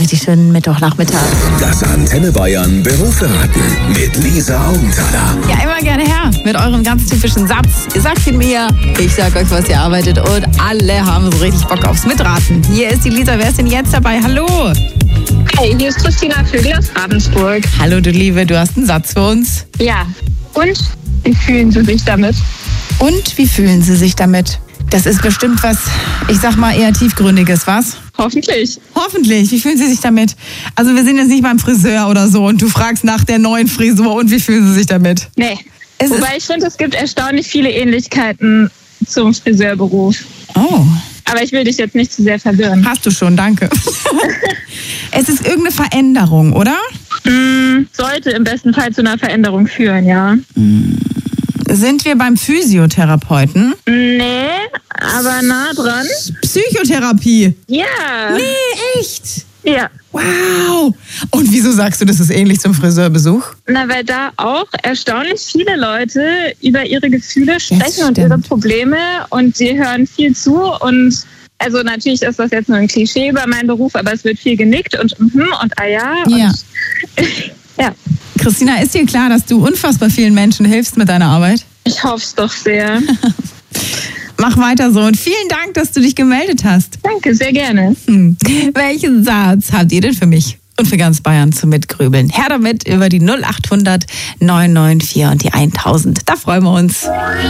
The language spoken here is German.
richtig schönen Mittwochnachmittag. Das Antenne Bayern Berufsberaten mit Lisa Augenthaler. Ja, immer gerne her mit eurem ganz typischen Satz. Ihr sagt ihn mir, ich sag euch, was ihr arbeitet und alle haben so richtig Bock aufs Mitraten. Hier ist die Lisa, wer ist denn jetzt dabei? Hallo. Hey, hier ist Christina Vögel aus Ravensburg. Hallo du Liebe, du hast einen Satz für uns. Ja, und wie fühlen Sie sich damit? Und wie fühlen Sie sich damit? Das ist bestimmt was, ich sag mal, eher tiefgründiges, was? Hoffentlich. Hoffentlich. Wie fühlen Sie sich damit? Also wir sind jetzt nicht beim Friseur oder so und du fragst nach der neuen Frisur und wie fühlen Sie sich damit? Nee. Wobei ich finde, es gibt erstaunlich viele Ähnlichkeiten zum Friseurberuf. Oh. Aber ich will dich jetzt nicht zu sehr verwirren. Hast du schon, danke. Es ist irgendeine Veränderung, oder? Sollte im besten Fall zu einer Veränderung führen, ja. Sind wir beim Physiotherapeuten? Nee, aber nah dran. Psychotherapie? Ja. Nee, echt? Ja. Wow. Und wieso sagst du, das ist ähnlich zum Friseurbesuch? Na, weil da auch erstaunlich viele Leute über ihre Gefühle sprechen und ihre Probleme und sie hören viel zu und also natürlich ist das jetzt nur ein Klischee über meinen Beruf, aber es wird viel genickt und und ah ja. Und Ja. Ja. Christina, ist dir klar, dass du unfassbar vielen Menschen hilfst mit deiner Arbeit? Ich hoffe es doch sehr. Mach weiter so und vielen Dank, dass du dich gemeldet hast. Danke, sehr gerne. Welchen Satz habt ihr denn für mich und für ganz Bayern zum Mitgrübeln? Her damit über die 0800 994 und die 1000. Da freuen wir uns.